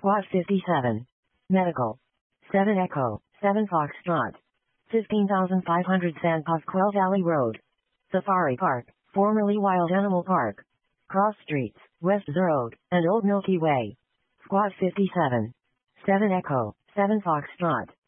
Squad 57. Medical. 7 Echo, 7 Foxtrot. 15,500 San Pasqual Valley Road. Safari Park, formerly Wild Animal Park. Cross Streets, West Road, and Old Milky Way. Squad 57. 7 Echo, 7 Foxtrot.